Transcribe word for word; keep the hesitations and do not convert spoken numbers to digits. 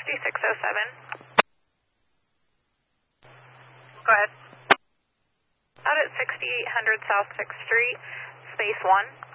sixty-six oh seven. Go ahead. Out at sixty-eight hundred South sixth Street, space one.